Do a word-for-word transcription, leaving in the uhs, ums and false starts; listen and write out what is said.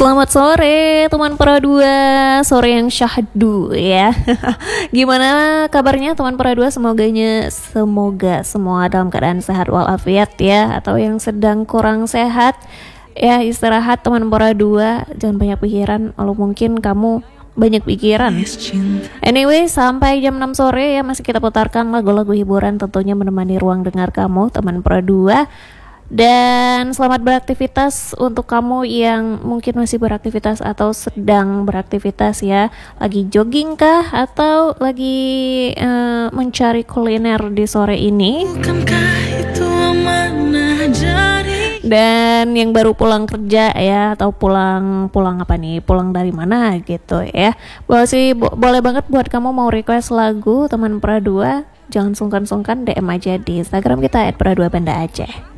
Selamat sore teman Pera dua, sore yang syahdu ya. Gimana kabarnya teman Pera dua? Semoganya semoga semua dalam keadaan sehat walafiat ya, atau yang sedang kurang sehat ya istirahat teman Pera dua, jangan banyak pikiran, kalau mungkin kamu banyak pikiran. Anyway, sampai jam enam sore ya masih kita putarkan lagu-lagu hiburan tentunya menemani ruang dengar kamu teman Pera dua. Dan selamat beraktivitas untuk kamu yang mungkin masih beraktivitas atau sedang beraktivitas ya. Lagi jogging kah atau lagi uh, mencari kuliner di sore ini? Dan yang baru pulang kerja ya, atau pulang pulang apa nih? Pulang dari mana gitu ya. Boleh sih, bo- boleh banget buat kamu mau request lagu teman Pera dua. Jangan sungkan-sungkan D M aja di Instagram kita et pera dua banda aceh.